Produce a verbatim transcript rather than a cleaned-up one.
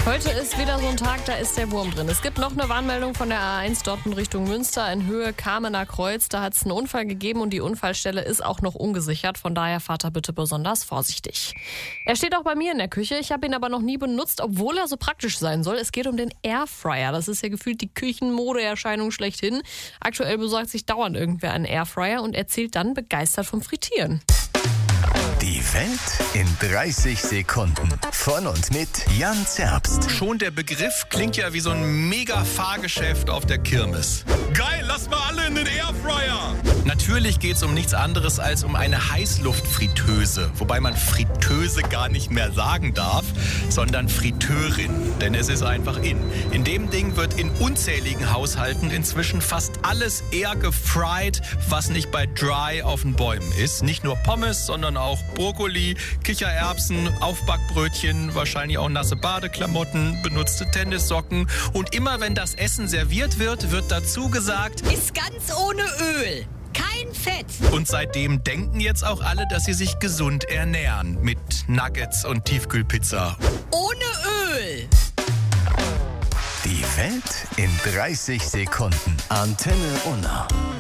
Heute ist wieder so ein Tag, da ist der Wurm drin. Es gibt noch eine Warnmeldung von der A eins dort in Richtung Münster in Höhe Kamener Kreuz. Da hat es einen Unfall gegeben und die Unfallstelle ist auch noch ungesichert. Von daher fahrt da bitte besonders vorsichtig. Er steht auch bei mir in der Küche. Ich habe ihn aber noch nie benutzt, obwohl er so praktisch sein soll. Es geht um den Airfryer. Das ist ja gefühlt die Küchenmodeerscheinung schlechthin. Aktuell besorgt sich dauernd irgendwer einen Airfryer und erzählt dann begeistert vom Frittieren. Die Welt in dreißig Sekunden. Von und mit Jan Zerbst. Schon der Begriff klingt ja wie so ein Mega-Fahrgeschäft auf der Kirmes. Geil, lass mal alle in den Airfryer! Natürlich geht es um nichts anderes als um eine Heißluftfritteuse. Wobei man Fritteuse gar nicht mehr sagen darf, sondern Fritteurin. Denn es ist einfach in. In dem Ding wird in unzähligen Haushalten inzwischen fast alles eher gefried, was nicht bei Dry auf den Bäumen ist. Nicht nur Pommes, sondern auch Brokkoli, Kichererbsen, Aufbackbrötchen, wahrscheinlich auch nasse Badeklamotten, benutzte Tennissocken. Und immer wenn das Essen serviert wird, wird dazu gesagt, ist ganz ohne Öl. Kein Fett. Und seitdem denken jetzt auch alle, dass sie sich gesund ernähren. Mit Nuggets und Tiefkühlpizza. Ohne Öl. Die Welt in dreißig Sekunden. Antenne Unna.